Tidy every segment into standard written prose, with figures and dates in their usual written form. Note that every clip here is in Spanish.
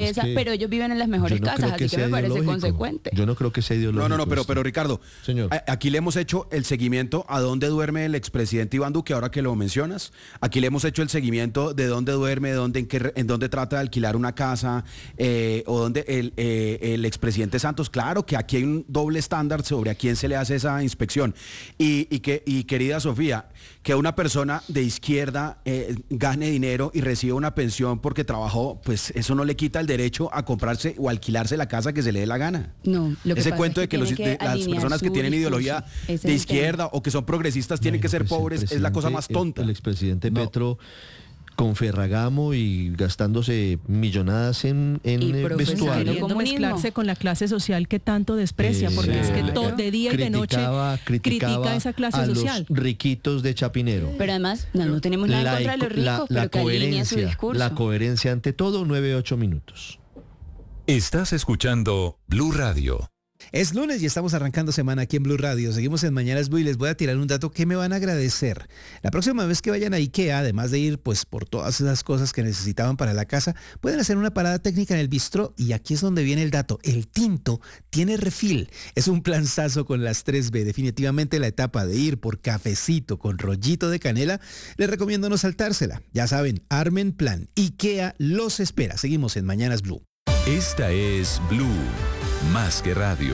pobreza, pero ellos viven en las mejores casas, así que me parece consecuente. Yo no creo que sea ideológico. No, pero Ricardo, señor, aquí le hemos hecho el seguimiento a dónde duerme el expresidente Iván Duque, ahora que lo mencionas. Aquí le hemos hecho el seguimiento de dónde duerme, en dónde trata de alquilar una casa, o dónde el expresidente Santos. Claro que aquí hay un doble estándar sobre a quién se le hace esa inspección. Y querida Sofía, que una persona de izquierda gane dinero y reciba una pensión porque trabajó, pues eso no le quita el derecho a comprarse o alquilarse la casa que se le dé la gana. No, lo que ese pasa cuento es de que las personas que tienen ideología de izquierda o que son progresistas tienen que ser pobres es la cosa más tonta. El expresidente Petro con Ferragamo y gastándose millonadas en vestuario. Queriendo mezclarse con la clase social que tanto desprecia, porque es que de día y de noche critica esa clase social. Los riquitos de Chapinero. Pero además, no tenemos nada en contra de los ricos, pero que alinea su discurso. La coherencia ante todo, 9-8 minutos. Estás escuchando Blue Radio. Es lunes y estamos arrancando semana aquí en Blue Radio. Seguimos en Mañanas Blue y les voy a tirar un dato que me van a agradecer. La próxima vez que vayan a IKEA, además de ir pues por todas esas cosas que necesitaban para la casa, pueden hacer una parada técnica en el bistró y aquí es donde viene el dato. El tinto tiene refil. Es un planzazo con las 3B. Definitivamente la etapa de ir por cafecito con rollito de canela, les recomiendo no saltársela. Ya saben, armen plan. IKEA los espera. Seguimos en Mañanas Blue. Esta es Blue, más que radio.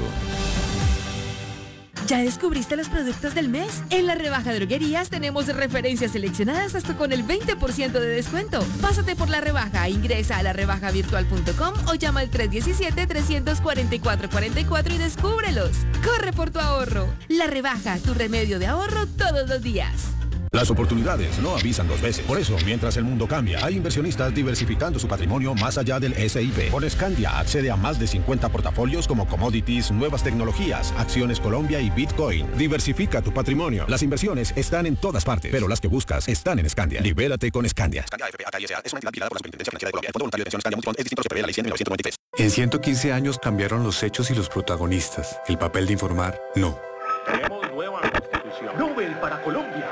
¿Ya descubriste los productos del mes? En la rebaja droguerías tenemos referencias seleccionadas hasta con el 20% de descuento. Pásate por la rebaja, ingresa a larebajavirtual.com o llama al 317-344-44 y descúbrelos. ¡Corre por tu ahorro! La rebaja, tu remedio de ahorro todos los días. Las oportunidades no avisan dos veces. Por eso, mientras el mundo cambia, hay inversionistas diversificando su patrimonio más allá del S&P. Con Scandia accede a más de 50 portafolios como commodities, nuevas tecnologías, acciones Colombia y Bitcoin. Diversifica tu patrimonio. Las inversiones están en todas partes, pero las que buscas están en Scandia. Libérate con Scandia. Scandia FP S.A. es una entidad vigilada por la Superintendencia Financiera de Colombia. El Fondo Voluntario de Pensiones Scandia Multifondos es distinto a lo que prevé la Ley 100 de 1993. En 115 años cambiaron los hechos y los protagonistas. El papel de informar, no. Tenemos nueva constitución. Nobel para Colombia.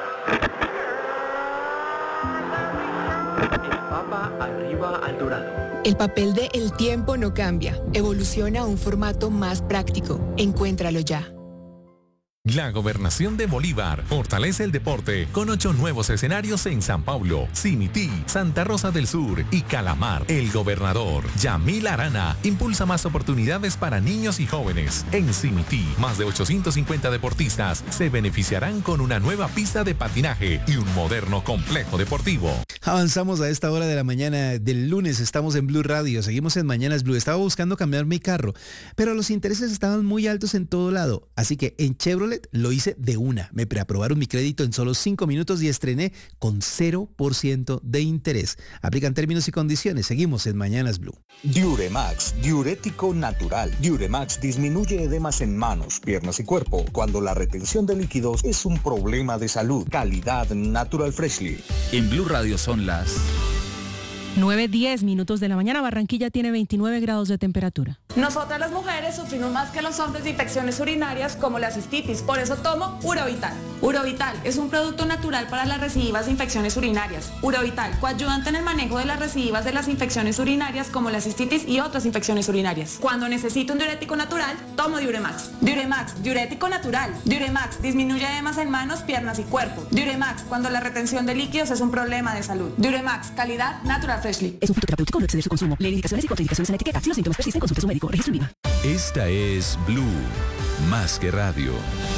Arriba al dorado. El papel de El tiempo no cambia. Evoluciona a un formato más práctico. Encuéntralo ya. La Gobernación de Bolívar fortalece el deporte con 8 nuevos escenarios en San Pablo, Simití, Santa Rosa del Sur y Calamar. El gobernador Yamil Arana impulsa más oportunidades para niños y jóvenes. En Simití, más de 850 deportistas se beneficiarán con una nueva pista de patinaje y un moderno complejo deportivo. Avanzamos a esta hora de la mañana del lunes, estamos en Blue Radio, seguimos en Mañanas Blue. Estaba buscando cambiar mi carro, pero los intereses estaban muy altos en todo lado, así que en Chevrolet lo hice de una. Me preaprobaron mi crédito en solo 5 minutos y estrené con 0% de interés. Aplican términos y condiciones. Seguimos en Mañanas Blue. Diuremax, diurético natural. Diuremax disminuye edemas en manos, piernas y cuerpo cuando la retención de líquidos es un problema de salud. Calidad Natural Freshly. En Blue Radio son las 9:10 minutos de la mañana. Barranquilla tiene 29 grados de temperatura. Nosotras las mujeres sufrimos más que los hombres de infecciones urinarias como la cistitis, por eso tomo Urovital. Urovital es un producto natural para las recidivas de infecciones urinarias. Urovital, coadyuvante en el manejo de las recidivas de las infecciones urinarias como la cistitis y otras infecciones urinarias. Cuando necesito un diurético natural, tomo Diuremax. Diuremax, diurético natural. Diuremax disminuye edemas en manos, piernas y cuerpo. Diuremax, cuando la retención de líquidos es un problema de salud. Diuremax, calidad Natural Freshly. Es un fitoterapéutico, no exceder su consumo. Lee indicaciones y contraindicaciones en la etiqueta. Si los síntomas persisten, consulte a su médico. Registro INVIMA. Esta es Blue, más que radio.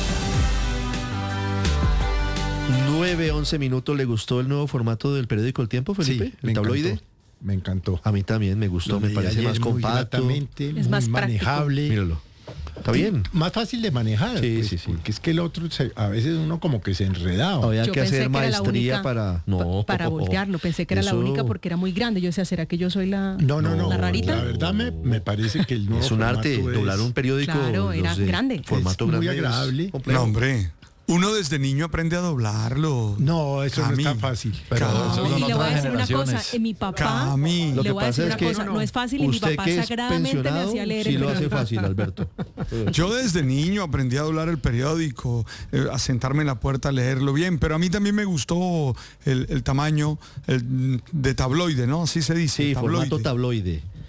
9-11 minutos. ¿Le gustó el nuevo formato del periódico El Tiempo, Felipe? Sí, ¿El tabloide? encantó. Me encantó. A mí también me gustó, me parece más compacto. Es más manejable. Míralo. Está bien. Más fácil de manejar. Sí, pues, sí. Porque es que el otro, a veces uno como que se enredaba. Había Yo que pensé hacer que era la maestría única para voltearlo. Pensé que era la Eso- única porque era muy grande. Yo decía, ¿será que yo soy la rarita? La verdad me parece que el nuevo Es un arte, formato doblar un periódico. Claro, era los de grande. Formato Es muy grande. agradable. complejo. No, hombre. Uno desde niño aprende a doblarlo. No, eso no es tan fácil. Pero Y le voy a decir una cosa, mi papá, Lo le que voy a pasa decir es una que cosa, no es fácil y mi usted papá que es sagradamente me pensionado, hacía leer sí el lo hace periódico. fácil, Alberto. Yo desde niño aprendí a doblar el periódico, a sentarme en la puerta a leerlo bien, pero a mí también me gustó el tamaño de tabloide, ¿no? Así se dice. Sí, formato tabloide.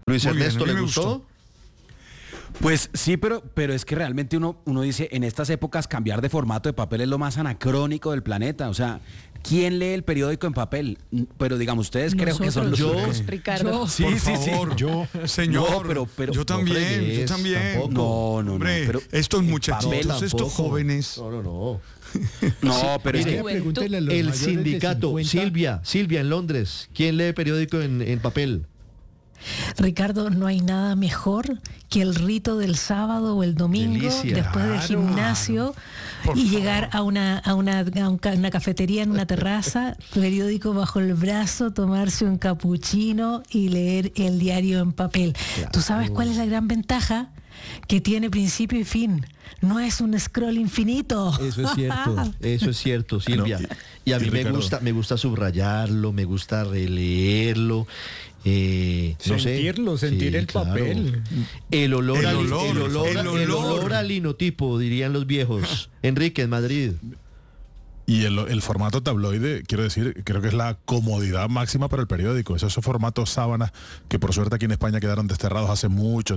Luis Muy bien, Ernesto, a mí ¿le me gustó? Pues sí, pero es que realmente uno dice, en estas épocas cambiar de formato de papel es lo más anacrónico del planeta. O sea, ¿quién lee el periódico en papel? Pero digamos, ustedes creo que son los... Ricardo. Sí, por sí, favor, sí. yo, señor, No, pero yo también, yo también. tampoco. No, Hombre, pero estos el muchachitos, papel estos jóvenes. No. No, pero es Mire, que... Pregúntele a los El mayores de sindicato, 50. Silvia en Londres, ¿quién lee periódico en papel? Ricardo, no hay nada mejor que el rito del sábado o el domingo Delicia. después del Claro. gimnasio Por y favor. llegar a una cafetería en una terraza, periódico bajo el brazo, tomarse un capuchino y leer el diario en papel. ¿Tú sabes cuál es la gran ventaja? Que tiene principio y fin. No es un scroll infinito. Eso es cierto, Silvia. Y a mí me gusta subrayarlo, me gusta releerlo. Sentirlo, sentir el papel. El olor El al olor. al linotipo, dirían los viejos. Enrique, en Madrid. Y el formato tabloide, quiero decir, creo que es la comodidad máxima para el periódico. Esos formatos sábanas que por suerte aquí en España quedaron desterrados hace mucho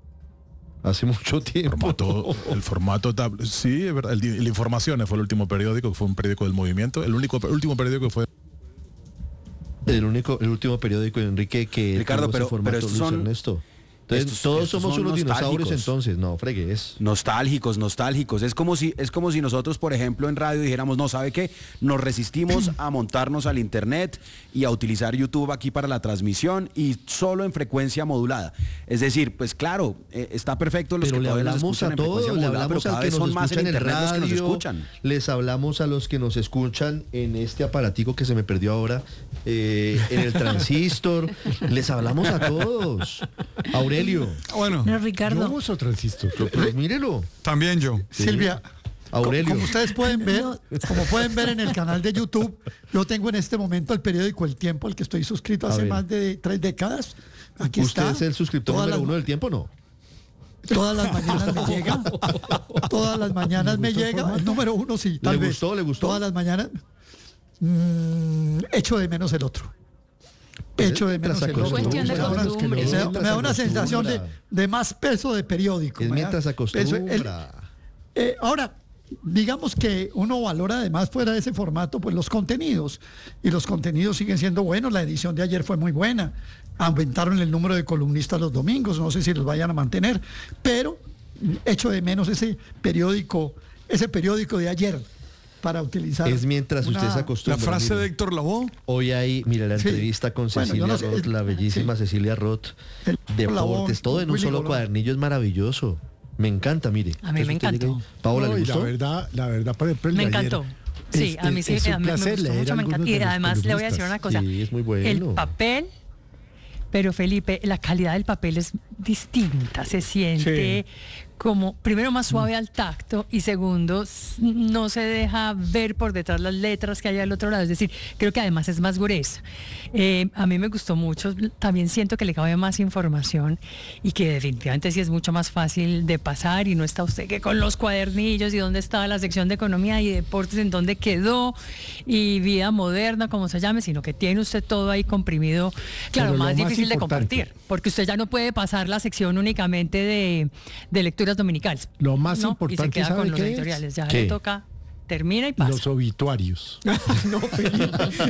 tiempo. El formato tabloide. Sí, es verdad. El Informaciones fue el último periódico, que fue un periódico del movimiento. El último periódico que fue... El último periódico, Enrique, que Ricardo, tuvo ese formato, pero estos Luis son... Ernesto. Entonces, todos somos son unos dinosaurios, nostálgicos. entonces, no, fregues. Nostálgicos. Es como si nosotros, por ejemplo, en radio dijéramos, no, ¿sabe qué? Nos resistimos a montarnos al internet y a utilizar YouTube aquí para la transmisión y solo en frecuencia modulada. Es decir, pues claro, está perfecto los Pero que le todavía nos hablamos escuchan a en frecuencia todos, le modulada, pero hablamos cada al que vez nos son más en escuchan en internet los que nos radio, escuchan. les hablamos a los que nos escuchan en este aparatico que se me perdió ahora, en el transistor, les hablamos a todos. Aurelio. Bueno, No, Ricardo. Yo uso transistor. Pero mírelo. también yo. Silvia, Aurelio. como ustedes pueden ver, como pueden ver en el canal de YouTube, yo tengo en este momento el periódico El Tiempo, al que estoy suscrito hace más de 3 décadas. Aquí ¿Usted está. es el suscriptor número 1 del Tiempo, no? Todas las mañanas me llega. Todas las mañanas me llega. El número 1 sí, tal vez. ¿Le gustó? Todas las mañanas. Echo de menos el otro. Echo de menos el otro. Cuestión de costumbre. Me da una sensación de más peso de periódico. Es me da mientras acostumbra. Ahora, digamos que uno valora además fuera de ese formato pues los contenidos, y los contenidos siguen siendo buenos. La edición de ayer fue muy buena, aumentaron el número de columnistas los domingos, no sé si los vayan a mantener, pero echo de menos ese periódico de ayer para utilizar. Es mientras usted se acostumbra. La frase mire. de Héctor Lavoe. Hoy hay, mira, la entrevista con Bueno, Cecilia yo no sé, Roth, la bellísima Cecilia Roth, deportes, Lavoe, todo en un Willy solo Colón. cuadernillo, es maravilloso. Me encanta, mire. A mí me Entonces, usted llega encantó. ahí. Paola, No, ¿le y gustó? la verdad, por ejemplo, el Me de ayer encantó. Sí, a mí sí, es un a mí me placer gustó leer mucho, me algunos encanta. de Y los además le voy a decir una cosa. Sí, es muy bueno. El papel, pero Felipe, la calidad del papel es distinta, se siente como, primero, más suave al tacto, y segundo, no se deja ver por detrás las letras que hay al otro lado. Es decir, creo que además es más gruesa. A mí me gustó mucho. También siento que le cabe más información y que definitivamente sí es mucho más fácil de pasar, y no está usted que con los cuadernillos y dónde estaba la sección de economía y deportes, en dónde quedó, y vida moderna, como se llame, sino que tiene usted todo ahí comprimido. Claro, Pero lo más más difícil de importante, compartir, porque usted ya no puede pasar la sección únicamente de lecturas dominicales. Lo más Y se importante, queda ¿sabe con los qué es? editoriales. Ya ¿Qué? le toca, termina y pasa. Los obituarios. No, Felipe.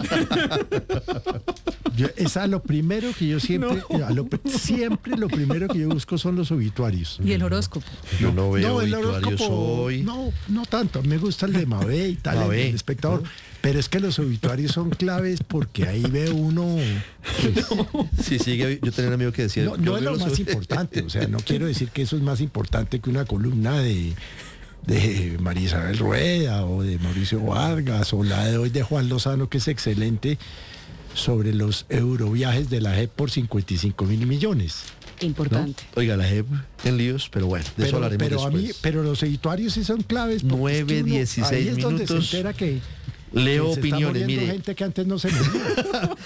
Esa es lo primero que yo siempre, siempre lo primero que yo busco son los obituarios. Y el horóscopo. Yo no veo el obituarios hoy. No tanto, me gusta el de Mabé y tal, Mabé. el espectador. Pero es que los obituarios son claves porque ahí ve uno... Sí, sigue, yo tenía un amigo que decía... No, yo no es veo lo los- más importante, o sea, no quiero decir que eso es más importante que una columna de María Isabel Rueda o de Mauricio Vargas o la de hoy de Juan Lozano, que es excelente, sobre los euroviajes de la JEP por 55.000 millones. Importante. ¿no? Oiga, la JEP en líos, pero bueno, de eso hablaremos pero después. pero los obituarios sí son claves. porque 9, es que 16 ahí es donde se minutos. entera que Leo se está opiniones, muriendo mire. gente que antes no se moría.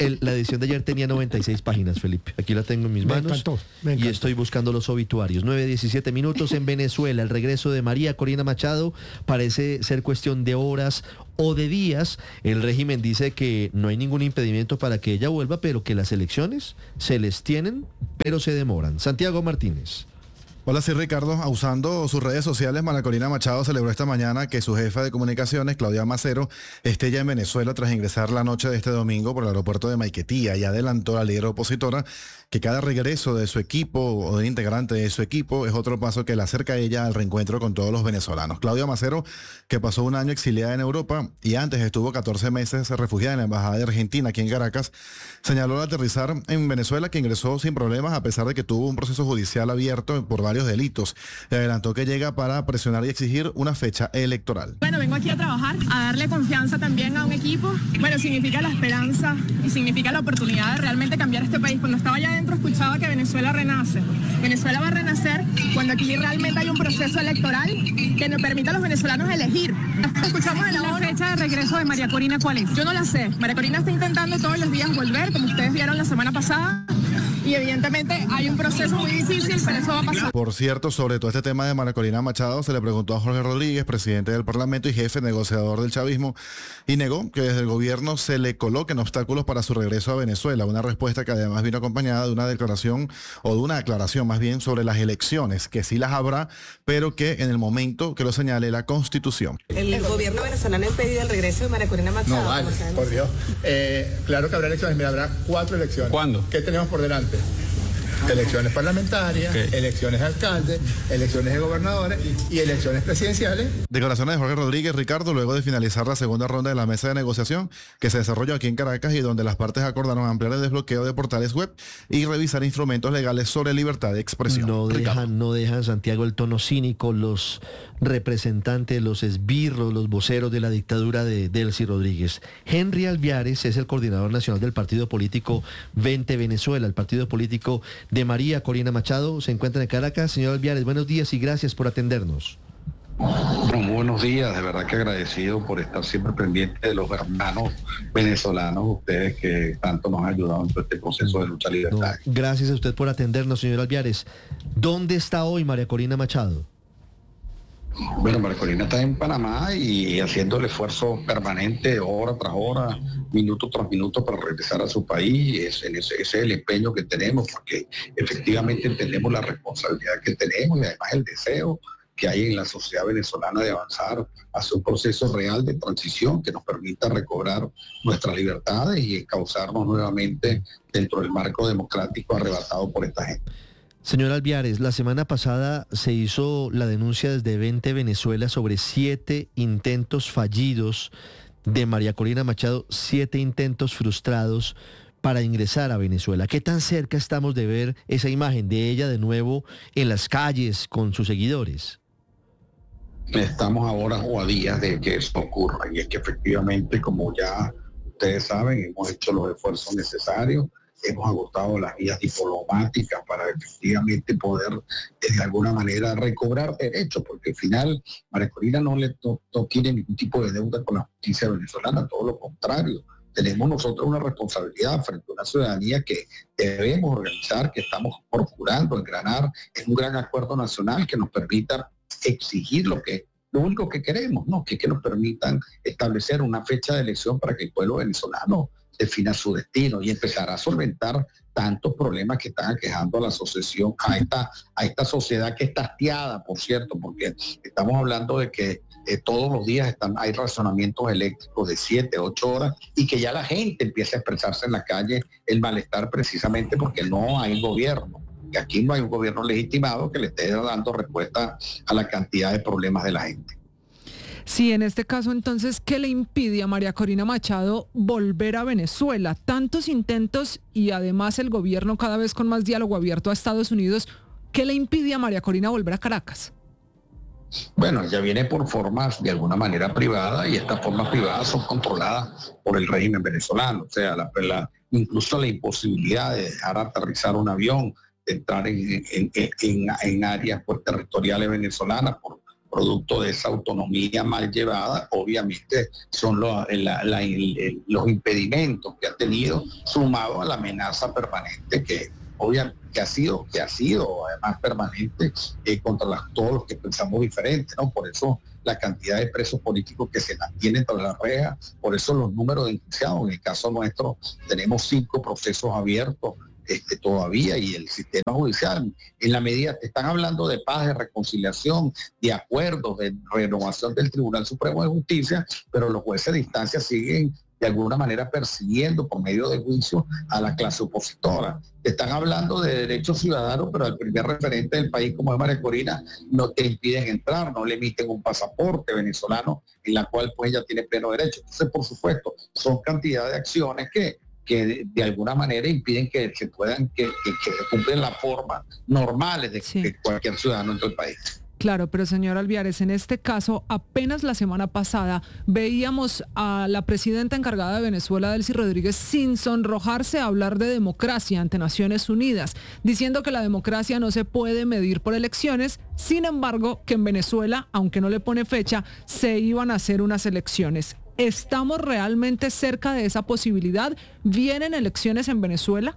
La edición de ayer tenía 96 páginas, Felipe. Aquí la tengo en mis manos. Me encantó. Y estoy buscando los obituarios. 9:17 minutos en Venezuela. El regreso de María Corina Machado parece ser cuestión de horas o de días. El régimen dice que no hay ningún impedimento para que ella vuelva, pero que las elecciones se les tienen, pero se demoran. Santiago Martínez. Hola, sí, Ricardo. Usando sus redes sociales, María Corina Machado celebró esta mañana que su jefa de comunicaciones, Claudia Macero, esté ya en Venezuela tras ingresar la noche de este domingo por el aeropuerto de Maiquetía, y adelantó a la líder opositora que cada regreso de su equipo o de integrante de su equipo es otro paso que la acerca a ella al reencuentro con todos los venezolanos. Claudia Macero, que pasó un año exiliada en Europa y antes estuvo 14 meses refugiada en la Embajada de Argentina aquí en Caracas, señaló al aterrizar en Venezuela que ingresó sin problemas a pesar de que tuvo un proceso judicial abierto por varios delitos. Le adelantó que llega para presionar y exigir una fecha electoral. Bueno, vengo aquí a trabajar, a darle confianza también a un equipo. Bueno, significa la esperanza y significa la oportunidad de realmente cambiar este país. Cuando estaba allá adentro escuchaba que Venezuela renace. Venezuela va a renacer cuando aquí realmente hay un proceso electoral que nos permita a los venezolanos elegir. Escuchamos en la fecha de regreso de María Corina, ¿cuál es? Yo no la sé. María Corina está intentando todos los días volver, como ustedes vieron la semana pasada. Y evidentemente hay un proceso muy difícil, pero eso va a pasar. Por cierto, sobre todo este tema de María Corina Machado, se le preguntó a Jorge Rodríguez, presidente del Parlamento y jefe negociador del chavismo, y negó que desde el gobierno se le coloquen obstáculos para su regreso a Venezuela. Una respuesta que además vino acompañada de una declaración, o de una aclaración más bien, sobre las elecciones, que sí las habrá, pero que en el momento que lo señale la Constitución. El gobierno venezolano ha impedido el regreso de María Corina Machado. No, vale, por Dios. Claro que habrá elecciones, mira, habrá 4 elecciones. ¿Cuándo? ¿Qué tenemos por delante? Elecciones parlamentarias, elecciones de alcaldes, elecciones de gobernadores y elecciones presidenciales. Declaraciones de Jorge Rodríguez, Ricardo, luego de finalizar la segunda ronda de la mesa de negociación que se desarrolló aquí en Caracas y donde las partes acordaron ampliar el desbloqueo de portales web y revisar instrumentos legales sobre libertad de expresión. No dejan, Santiago, el tono cínico, los representantes, los esbirros, los voceros de la dictadura de Delcy Rodríguez. Henry Alviares es el coordinador nacional del partido político 20 Venezuela, el partido político de María Corina Machado. Se encuentra en Caracas. Señor Alviares, buenos días y gracias por atendernos. Bueno, muy buenos días, de verdad que agradecido por estar siempre pendiente de los hermanos venezolanos, ustedes que tanto nos han ayudado en todo este proceso de lucha libertad. Gracias a usted por atendernos, señor Alviares. ¿Dónde está hoy María Corina Machado? Bueno, María Corina está en Panamá y haciendo el esfuerzo permanente, hora tras hora, minuto tras minuto, para regresar a su país. Ese es el empeño que tenemos, porque efectivamente entendemos la responsabilidad que tenemos y además el deseo que hay en la sociedad venezolana de avanzar hacia un proceso real de transición que nos permita recobrar nuestras libertades y encauzarnos nuevamente dentro del marco democrático arrebatado por esta gente. Señor Alviares, la semana pasada se hizo la denuncia desde 20 Venezuela sobre 7 intentos fallidos de María Corina Machado, 7 intentos frustrados para ingresar a Venezuela. ¿Qué tan cerca estamos de ver esa imagen de ella de nuevo en las calles con sus seguidores? Estamos a horas o a días de que eso ocurra, y es que efectivamente, como ya ustedes saben, hemos hecho los esfuerzos necesarios. Hemos agotado las vías diplomáticas para efectivamente poder de alguna manera recobrar derechos, porque al final María Corina no tiene ningún tipo de deuda con la justicia venezolana, todo lo contrario. Tenemos nosotros una responsabilidad frente a una ciudadanía que debemos organizar, que estamos procurando engranar en un gran acuerdo nacional que nos permita exigir lo único que queremos, ¿no? Que nos permitan establecer una fecha de elección para que el pueblo venezolano defina su destino y empezar a solventar tantos problemas que están aquejando a la asociación, a esta sociedad que está hastiada, por cierto, porque estamos hablando de que todos los días hay racionamientos eléctricos de 7, 8 horas y que ya la gente empieza a expresarse en la calle el malestar precisamente porque no hay gobierno. Que aquí no hay un gobierno legitimado que le esté dando respuesta a la cantidad de problemas de la gente. Sí, en este caso, entonces, ¿qué le impide a María Corina Machado volver a Venezuela? Tantos intentos y además el gobierno cada vez con más diálogo abierto a Estados Unidos. ¿Qué le impide a María Corina volver a Caracas? Bueno, ella viene por formas de alguna manera privada y estas formas privadas son controladas por el régimen venezolano. O sea, incluso la imposibilidad de dejar aterrizar un avión, de entrar en áreas territoriales venezolanas por producto de esa autonomía mal llevada, obviamente son los impedimentos que ha tenido, sumado a la amenaza permanente que ha sido además permanente contra todos los que pensamos diferente, ¿no? Por eso la cantidad de presos políticos que se mantienen tras la reja, por eso los números de enjuiciados. En el caso nuestro tenemos 5 procesos abiertos todavía, y el sistema judicial, en la medida que están hablando de paz, de reconciliación, de acuerdos, de renovación del Tribunal Supremo de Justicia, pero los jueces de instancia siguen de alguna manera persiguiendo por medio de juicio a la clase opositora. Están hablando de derechos ciudadanos, pero al primer referente del país, como es María Corina, no te impiden entrar, no le emiten un pasaporte venezolano en la cual pues ella tiene pleno derecho. Entonces, por supuesto, son cantidad de acciones que de alguna manera impiden que se puedan, que cumplen las formas normales de cualquier ciudadano en todo el país. Claro, pero señor Alviares, en este caso, apenas la semana pasada veíamos a la presidenta encargada de Venezuela, Delcy Rodríguez, sin sonrojarse a hablar de democracia ante Naciones Unidas, diciendo que la democracia no se puede medir por elecciones. Sin embargo, que en Venezuela, aunque no le pone fecha, se iban a hacer unas elecciones. ¿Estamos realmente cerca de esa posibilidad? ¿Vienen elecciones en Venezuela?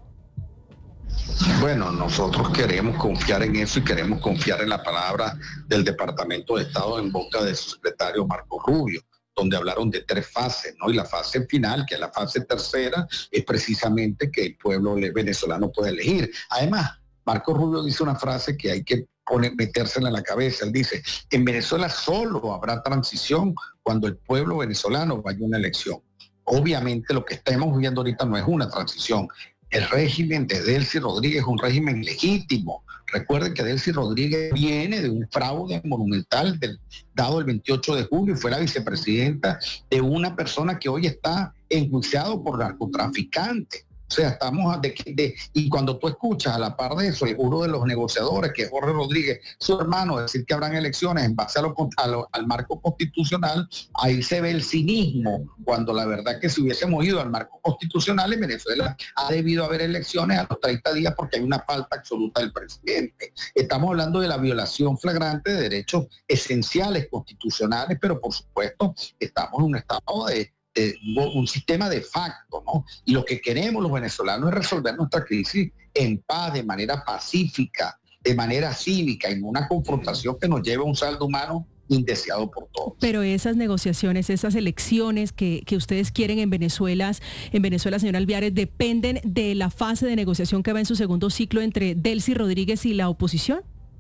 Bueno, nosotros queremos confiar en eso y queremos confiar en la palabra del Departamento de Estado en boca de su secretario Marco Rubio, donde hablaron de 3 fases, ¿no? Y la fase final, que es la fase tercera, es precisamente que el pueblo venezolano puede elegir. Además, Marco Rubio dice una frase que hay que metérsela en la cabeza. Él dice, en Venezuela solo habrá transición cuando el pueblo venezolano vaya a una elección. Obviamente lo que estamos viendo ahorita no es una transición. El régimen de Delcy Rodríguez es un régimen legítimo. Recuerden que Delcy Rodríguez viene de un fraude monumental dado el 28 de julio y fue la vicepresidenta de una persona que hoy está enjuiciado por narcotraficante. O sea, estamos y cuando tú escuchas a la par de eso, uno de los negociadores, que es Jorge Rodríguez, su hermano, decir que habrán elecciones en base al marco constitucional, ahí se ve el cinismo, cuando la verdad que si hubiésemos ido al marco constitucional en Venezuela ha debido haber elecciones a los 30 días porque hay una falta absoluta del presidente. Estamos hablando de la violación flagrante de derechos esenciales constitucionales, pero por supuesto estamos en un estado de un sistema de facto, ¿no? Y lo que queremos los venezolanos es resolver nuestra crisis en paz, de manera pacífica, de manera cívica, en una confrontación que nos lleve a un saldo humano indeseado por todos. Pero esas negociaciones, esas elecciones que ustedes quieren en Venezuela, señor Alviares, ¿dependen de la fase de negociación que va en su segundo ciclo entre Delcy Rodríguez y la oposición?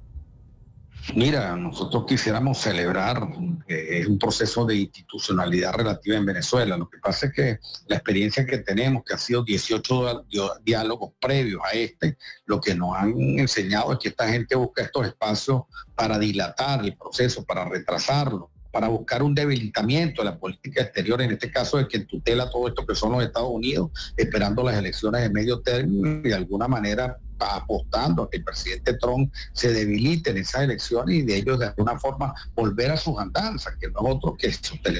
Mira, nosotros quisiéramos celebrar un proceso de institucionalidad relativa en Venezuela. Lo que pasa es que la experiencia que tenemos, que ha sido 18 diálogos previos a lo que nos han enseñado es que esta gente busca estos espacios para dilatar el proceso, para retrasarlo, para buscar un debilitamiento de la política exterior, en este caso de quien tutela todo esto que son los Estados Unidos, esperando las elecciones de medio término y de alguna manera apostando a que el presidente Trump se debilite en esas elecciones y de ellos de alguna forma volver a sus andanzas, que no es otro que sostener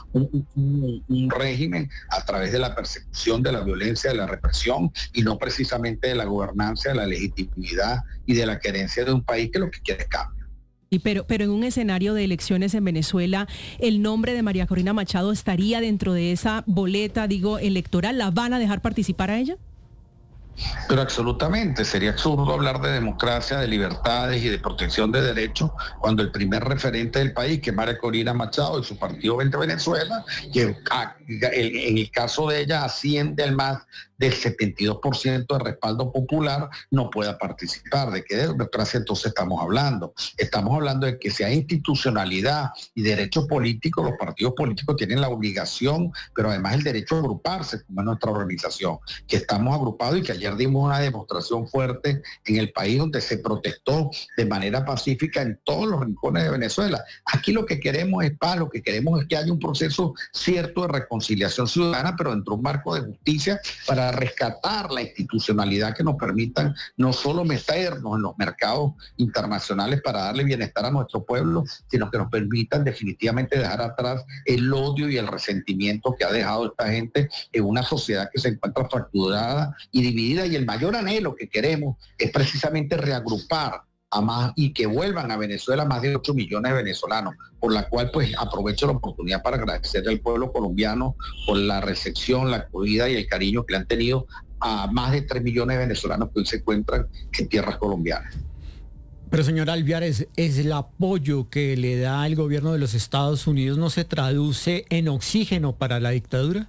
un régimen a través de la persecución, de la violencia, de la represión y no precisamente de la gobernanza, de la legitimidad y de la querencia de un país que lo que quiere es cambio. Pero en un escenario de elecciones en Venezuela, ¿el nombre de María Corina Machado estaría dentro de esa boleta, electoral? ¿La van a dejar participar a ella? Pero absolutamente, sería absurdo hablar de democracia, de libertades y de protección de derechos cuando el primer referente del país, que es María Corina Machado y su partido Vente Venezuela, que en el caso de ella asciende al más del 72% de respaldo popular, no pueda participar. ¿De qué democracia entonces estamos hablando? Estamos hablando de que si hay institucionalidad y derechos políticos, los partidos políticos tienen la obligación, pero además el derecho a agruparse, como es nuestra organización, que estamos agrupados y que ayer dimos una demostración fuerte en el país donde se protestó de manera pacífica en todos los rincones de Venezuela. Aquí lo que queremos es paz, lo que queremos es que haya un proceso cierto de reconciliación ciudadana, pero dentro de un marco de justicia para rescatar la institucionalidad que nos permitan no solo meternos en los mercados internacionales para darle bienestar a nuestro pueblo, sino que nos permitan definitivamente dejar atrás el odio y el resentimiento que ha dejado esta gente en una sociedad que se encuentra fracturada y dividida, y el mayor anhelo que queremos es precisamente reagrupar a más y que vuelvan a Venezuela más de 8 millones de venezolanos, por la cual pues aprovecho la oportunidad para agradecerle al pueblo colombiano por la recepción, la acogida y el cariño que le han tenido a más de 3 millones de venezolanos que hoy se encuentran en tierras colombianas. Pero señor Alviares, ¿es el apoyo que le da el gobierno de los Estados Unidos no se traduce en oxígeno para la dictadura?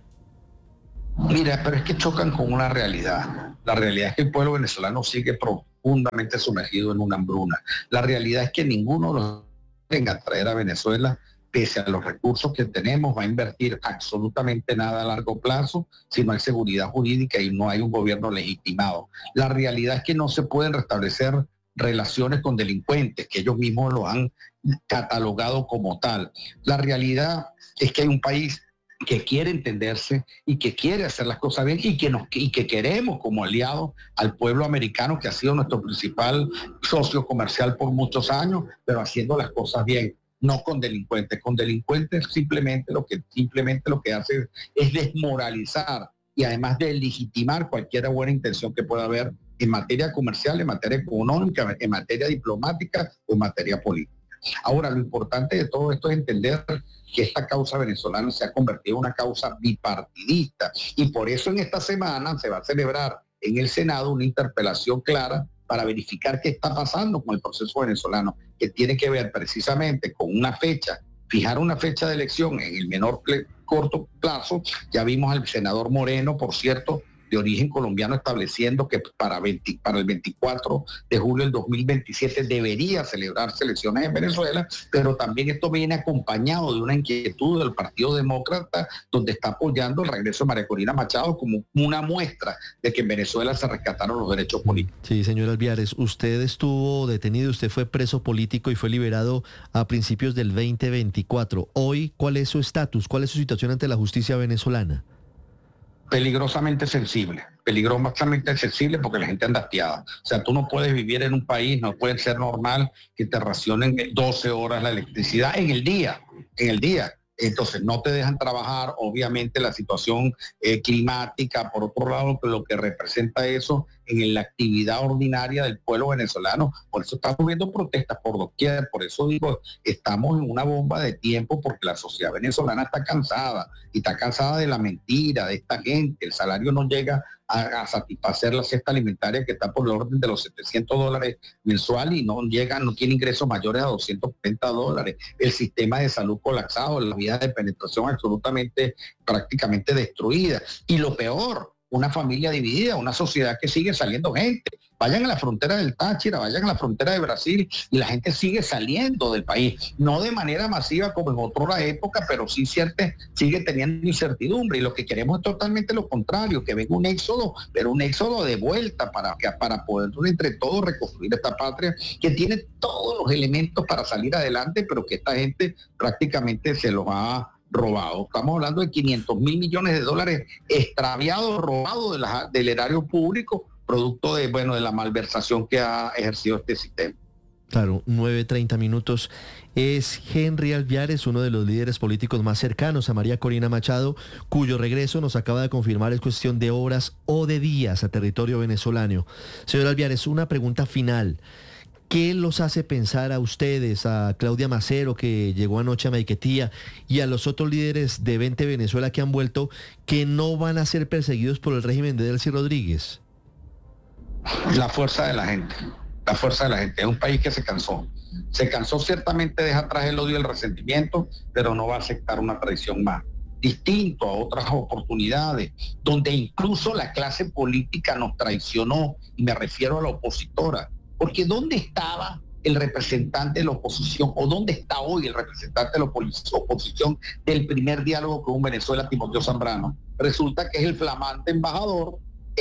Mira, pero es que chocan con una realidad. La realidad es que el pueblo venezolano sigue profundamente sumergido en una hambruna. La realidad es que ninguno de los que venga a traer a Venezuela, pese a los recursos que tenemos, va a invertir absolutamente nada a largo plazo si no hay seguridad jurídica y no hay un gobierno legitimado. La realidad es que no se pueden restablecer relaciones con delincuentes, que ellos mismos lo han catalogado como tal. La realidad es que hay un país que quiere entenderse y que quiere hacer las cosas bien y que queremos como aliado al pueblo americano, que ha sido nuestro principal socio comercial por muchos años, pero haciendo las cosas bien, no con delincuentes. Con delincuentes simplemente lo que hace es desmoralizar y además de legitimar cualquier buena intención que pueda haber en materia comercial, en materia económica, en materia diplomática o en materia política. Ahora, lo importante de todo esto es entender que esta causa venezolana se ha convertido en una causa bipartidista y por eso en esta semana se va a celebrar en el Senado una interpelación clara para verificar qué está pasando con el proceso venezolano, que tiene que ver precisamente con una fecha, fijar una fecha de elección en el corto plazo. Ya vimos al senador Moreno, por cierto, de origen colombiano, estableciendo que para el 24 de julio del 2027 debería celebrarse elecciones en Venezuela, pero también esto viene acompañado de una inquietud del Partido Demócrata, donde está apoyando el regreso de María Corina Machado como una muestra de que en Venezuela se rescataron los derechos políticos. Sí, señor Alviares, usted estuvo detenido, usted fue preso político y fue liberado a principios del 2024. Hoy, ¿cuál es su estatus? ¿Cuál es su situación ante la justicia venezolana? Peligrosamente sensible porque la gente anda hastiada. O sea, tú no puedes vivir en un país, no puede ser normal que te racionen 12 horas la electricidad en el día. Entonces no te dejan trabajar, obviamente la situación climática, por otro lado, lo que representa eso en la actividad ordinaria del pueblo venezolano. Por eso estamos viendo protestas por doquier, por eso digo, estamos en una bomba de tiempo porque la sociedad venezolana está cansada y está cansada de la mentira de esta gente. El salario no llega a satisfacer la cesta alimentaria que está por el orden de los $700 mensual y no tiene ingresos mayores a $240. El sistema de salud colapsado, la vía de penetración absolutamente, prácticamente destruida. Y lo peor, una familia dividida, una sociedad que sigue saliendo gente. Vayan a la frontera del Táchira, vayan a la frontera de Brasil y la gente sigue saliendo del país. No de manera masiva como en otra época, pero sí sigue teniendo incertidumbre. Y lo que queremos es totalmente lo contrario, que venga un éxodo, pero un éxodo de vuelta para poder entre todos reconstruir esta patria que tiene todos los elementos para salir adelante, pero que esta gente prácticamente se los ha robado. Estamos hablando de 500 mil millones de dólares extraviados, robados del erario público, producto de la malversación que ha ejercido este sistema. Claro, 9:30 minutos. Es Henry Alviares, uno de los líderes políticos más cercanos a María Corina Machado, cuyo regreso nos acaba de confirmar es cuestión de horas o de días a territorio venezolano. Señor Alviares, una pregunta final. ¿Qué los hace pensar a ustedes, a Claudia Macero, que llegó anoche a Maiquetía, y a los otros líderes de 20 Venezuela que han vuelto, que no van a ser perseguidos por el régimen de Delcy Rodríguez? La fuerza de la gente. Es un país que se cansó. Se cansó, ciertamente deja atrás el odio y el resentimiento, pero no va a aceptar una traición más. Distinto a otras oportunidades, donde incluso la clase política nos traicionó, y me refiero a la opositora. Porque ¿dónde estaba el representante de la oposición, o dónde está hoy el representante de la oposición del primer diálogo con Venezuela, Timoteo Zambrano? Resulta que es el flamante embajador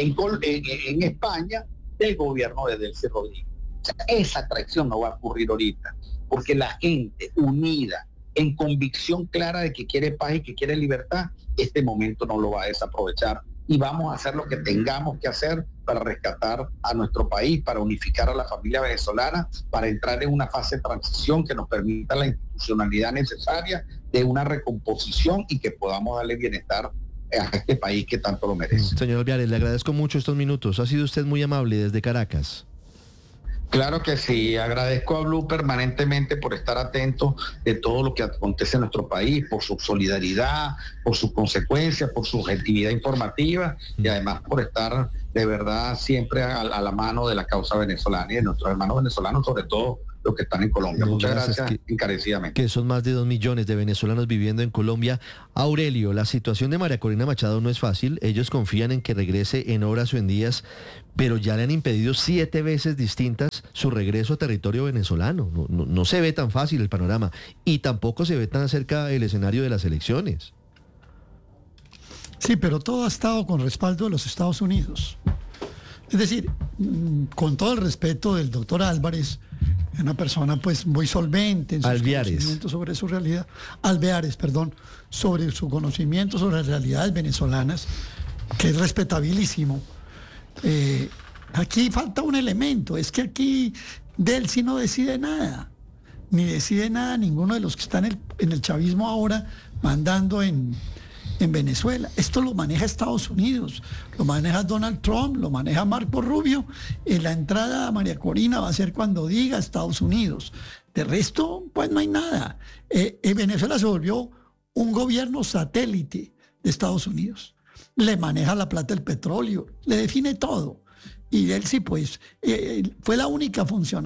en España del gobierno de Delcy Rodríguez. O sea, esa traición no va a ocurrir ahorita, porque la gente unida, en convicción clara de que quiere paz y que quiere libertad, este momento no lo va a desaprovechar. Y vamos a hacer lo que tengamos que hacer para rescatar a nuestro país, para unificar a la familia venezolana, para entrar en una fase de transición que nos permita la institucionalidad necesaria de una recomposición y que podamos darle bienestar a este país que tanto lo merece. Señor Alviares, le agradezco mucho estos minutos. Ha sido usted muy amable desde Caracas. Claro que sí, agradezco a Blue permanentemente por estar atento de todo lo que acontece en nuestro país, por su solidaridad, por sus consecuencias, por su objetividad informativa y además por estar de verdad siempre a la mano de la causa venezolana y de nuestros hermanos venezolanos, sobre todo los que están en Colombia. Muchas gracias encarecidamente. Que son más de 2 millones de venezolanos viviendo en Colombia. Aurelio, la situación de María Corina Machado no es fácil. Ellos confían en que regrese en horas o en días, pero ya le han impedido 7 veces distintas su regreso a territorio venezolano. No se ve tan fácil el panorama y tampoco se ve tan cerca el escenario de las elecciones. Sí, pero todo ha estado con respaldo de los Estados Unidos. Es decir, con todo el respeto del doctor Álvarez, una persona pues muy solvente en sus conocimientos sobre su realidad, Alveares, perdón, sobre su conocimiento sobre las realidades venezolanas, que es respetabilísimo. Aquí falta un elemento, es que aquí Delcy no decide nada, ni decide nada ninguno de los que están en el chavismo ahora mandando en Venezuela. Esto lo maneja Estados Unidos, lo maneja Donald Trump, lo maneja Marco Rubio. La entrada a María Corina va a ser cuando diga Estados Unidos. De resto, pues no hay nada. Venezuela se volvió un gobierno satélite de Estados Unidos. Le maneja la plata del petróleo, le define todo. Y Delcy, pues, fue la única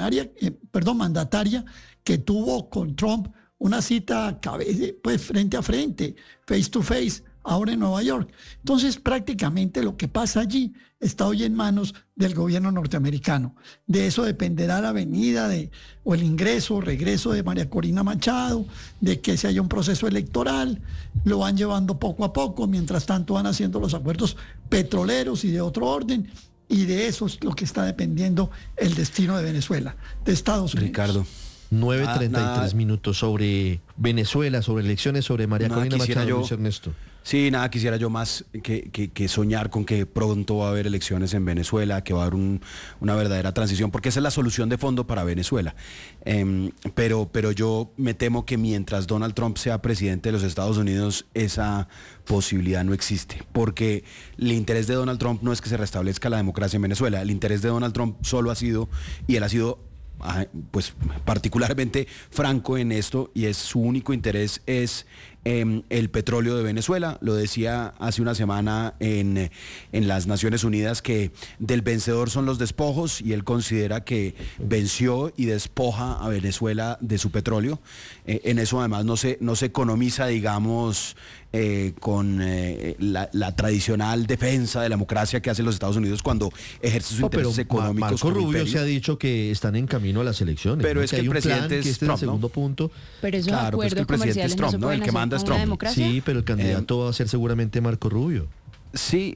mandataria que tuvo con Trump una cita pues, frente a frente, face to face, ahora en Nueva York. Entonces, prácticamente lo que pasa allí está hoy en manos del gobierno norteamericano. De eso dependerá la venida o el ingreso o regreso de María Corina Machado, de que se haya un proceso electoral. Lo van llevando poco a poco, mientras tanto van haciendo los acuerdos petroleros y de otro orden. Y de eso es lo que está dependiendo el destino de Venezuela, de Estados Unidos. Ricardo. 9:33 minutos sobre Venezuela, sobre elecciones, sobre María Corina Machado, Luis Ernesto. Sí, nada quisiera yo más que soñar con que pronto va a haber elecciones en Venezuela, que va a haber una verdadera transición, porque esa es la solución de fondo para Venezuela. Pero yo me temo que mientras Donald Trump sea presidente de los Estados Unidos, esa posibilidad no existe, porque el interés de Donald Trump no es que se restablezca la democracia en Venezuela. El interés de Donald Trump solo ha sido, y él ha sido pues particularmente franco en esto, y su único interés es el petróleo de Venezuela. Lo decía hace una semana en las Naciones Unidas, que del vencedor son los despojos, y él considera que venció y despoja a Venezuela de su petróleo. En eso además no se economiza, digamos, con la tradicional defensa de la democracia que hacen los Estados Unidos cuando ejerce sus intereses económicos. Marco Rubio se ha dicho que están en camino a las elecciones. Pero ¿no? Es que el presidente es Trump, el segundo punto. Pero esos acuerdos comerciales no se pueden hacer con una democracia. Sí, pero el candidato va a ser seguramente Marco Rubio. Sí,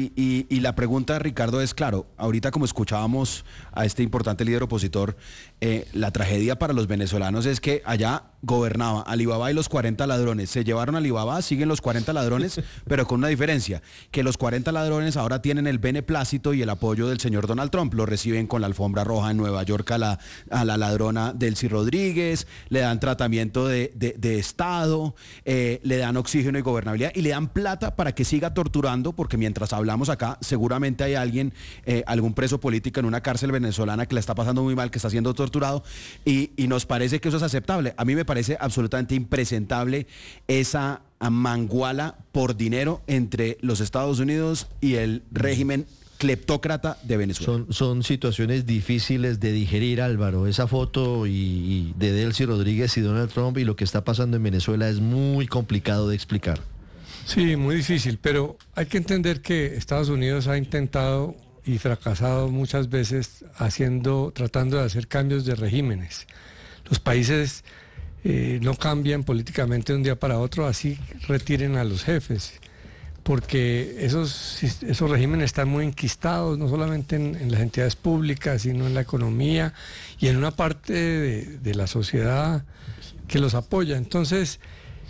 y la pregunta, Ricardo, es claro, ahorita como escuchábamos a este importante líder opositor, la tragedia para los venezolanos es que allá gobernaba Alibaba y los 40 ladrones. Se llevaron a Alibaba, siguen los 40 ladrones, pero con una diferencia, que los 40 ladrones ahora tienen el beneplácito y el apoyo del señor Donald Trump. Lo reciben con la alfombra roja en Nueva York a la ladrona Delcy Rodríguez, le dan tratamiento de Estado, le dan oxígeno y gobernabilidad, y le dan plata para que siga torturando, porque mientras hablamos acá, seguramente hay alguien, algún preso político en una cárcel venezolana que la está pasando muy mal, que está siendo torturado, y nos parece que eso es aceptable. A mí me parece absolutamente impresentable esa manguala por dinero entre los Estados Unidos y el régimen cleptócrata de Venezuela. Son situaciones difíciles de digerir, Álvaro. Esa foto y de Delcy Rodríguez y Donald Trump y lo que está pasando en Venezuela es muy complicado de explicar. Sí, muy difícil, pero hay que entender que Estados Unidos ha intentado y fracasado muchas veces tratando de hacer cambios de regímenes. Los países no cambian políticamente de un día para otro, así retiren a los jefes, porque esos regímenes están muy enquistados, no solamente en las entidades públicas, sino en la economía y en una parte de la sociedad que los apoya. Entonces,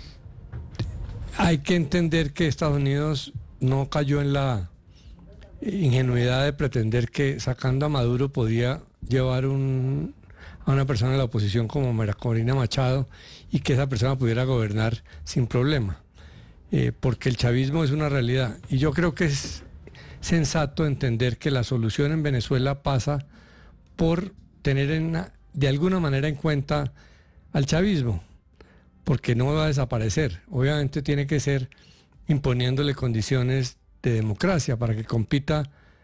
hay que entender que Estados Unidos no cayó en la ingenuidad de pretender que sacando a Maduro podía llevar a una persona de la oposición como María Corina Machado y que esa persona pudiera gobernar sin problema, porque el chavismo es una realidad, y yo creo que es sensato entender que la solución en Venezuela pasa por tener de alguna manera en cuenta al chavismo, porque no va a desaparecer. Obviamente tiene que ser imponiéndole condiciones de democracia para que compita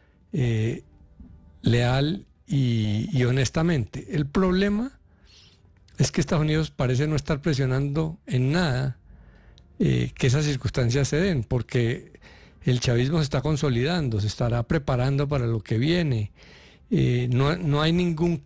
leal y honestamente. El problema es que Estados Unidos parece no estar presionando en nada que esas circunstancias se den, porque el chavismo se está consolidando, se estará preparando para lo que viene. No hay ningún